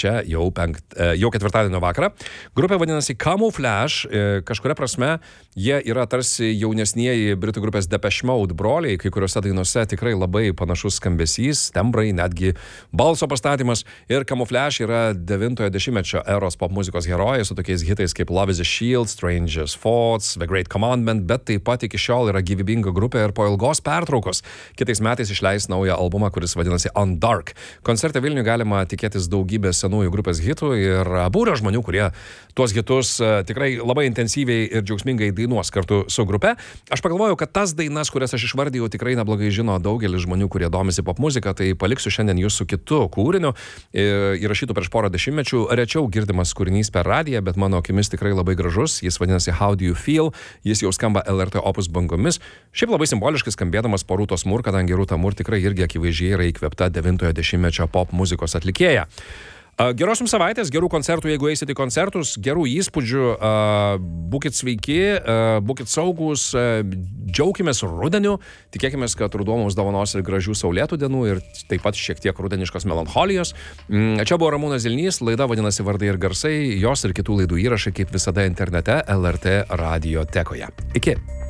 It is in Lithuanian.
čia jau ketvirtadienio vakarą. Grupė vadinasi Camouflage, kažkuria prasme jie yra tarsi jaunesnieji britų grupės Depeche Mode broliai, kai kuriuose dainose tikrai labai panašus skambesys, tembrai, netgi balso pastatymas, ir Camouflage yra 90-ojo dešimtmečio eros popmuzikos herojai su tokiais hitais kaip Love is a Shield, Strangers Thoughts, The Great Commandment, bet taip pat iki šiol yra gyvybinga grupė ir po ilgos pertraukos kitais metais išleis naują albumą, kuris vadinasi On Dark. Koncerte Vilniuje galima tikėtis daugybę senųjų grupės hitų ir būrio žmonių, kurie tuos hitus tikrai labai intensyviai ir džiaugsmingai dainuos kartu su grupe. Aš pagalvojau, kad tas dainas, kurias aš išvardėjau, tikrai neblogai žino daugelis žmonių, kurie domisi popmuzika, tai paliksiu šiandien jūs su kitu kūriniu, įrašytų prieš porą dešimtmečių, rečiau girdimas kūrinys per radiją, bet mano akimis tikrai labai gražus, jis vadinasi How Do You Feel, jis jau skamba LRT Opus bangomis, šiaip labai simboliškai skambėdamas po Rūtos Mur, kadangi Rūta Mur tikrai irgi akivaizdžiai yra įkvėpta 90-ojo dešimtmečio popmuzikos atlikėja. Geros jums savaitės, gerų koncertų, jeigu eisite į koncertus, gerų įspūdžių, būkit sveiki, būkit saugus, džiaukimės rudeniu, tikėkimės, kad ruduo mums dovanos ir gražių saulėtų dienų ir taip pat šiek tiek rudeniškos melancholijos. Čia buvo Ramūnas Zilnys, laida vadinasi Vardai ir garsai, jos ir kitų laidų įrašai kaip visada internete LRT radiotekoje. Iki.